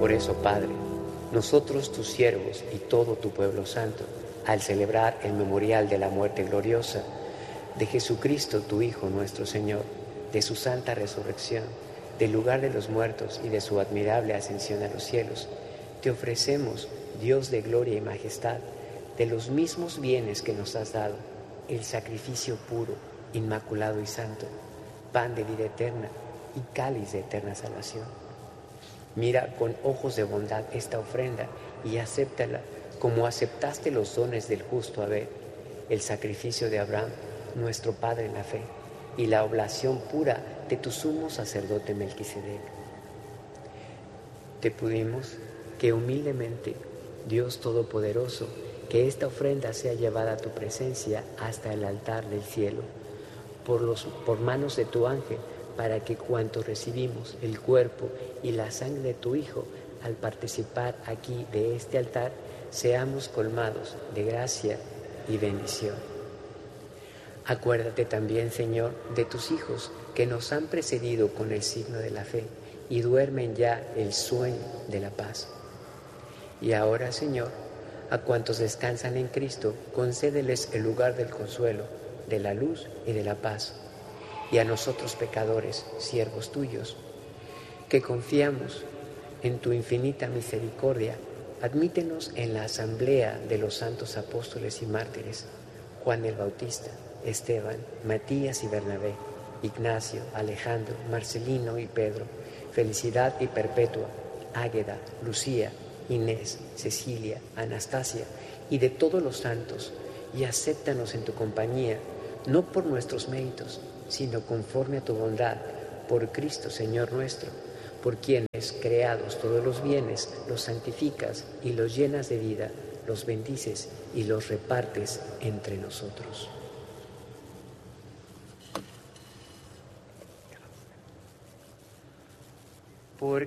Por eso, Padre, nosotros tus siervos y todo tu pueblo santo, al celebrar el memorial de la muerte gloriosa de Jesucristo, tu Hijo nuestro Señor, de su santa resurrección, del lugar de los muertos y de su admirable ascensión a los cielos, te ofrecemos, Dios de gloria y majestad, de los mismos bienes que nos has dado, el sacrificio puro, inmaculado y santo, pan de vida eterna y cáliz de eterna salvación. Mira con ojos de bondad esta ofrenda y acéptala como aceptaste los dones del justo Abel, el sacrificio de Abraham, nuestro Padre en la fe, y la oblación pura de tu sumo sacerdote Melquisedec. Te pedimos que humildemente, Dios Todopoderoso, que esta ofrenda sea llevada a tu presencia hasta el altar del cielo, por manos de tu ángel, para que cuanto recibimos el cuerpo y la sangre de tu Hijo, al participar aquí de este altar, seamos colmados de gracia y bendición. Acuérdate también, Señor, de tus hijos que nos han precedido con el signo de la fe y duermen ya el sueño de la paz. Y ahora, Señor, a cuantos descansan en Cristo, concédeles el lugar del consuelo, de la luz y de la paz. Y a nosotros pecadores, siervos tuyos, que confiamos en tu infinita misericordia, admítenos en la asamblea de los santos apóstoles y mártires, Juan el Bautista, Esteban, Matías y Bernabé, Ignacio, Alejandro, Marcelino y Pedro, Felicidad y Perpetua, Águeda, Lucía, Inés, Cecilia, Anastasia y de todos los santos, y acéptanos en tu compañía, no por nuestros méritos, sino conforme a tu bondad, por Cristo Señor nuestro, por quienes, creados todos los bienes, los santificas y los llenas de vida, los bendices y los repartes entre nosotros. Por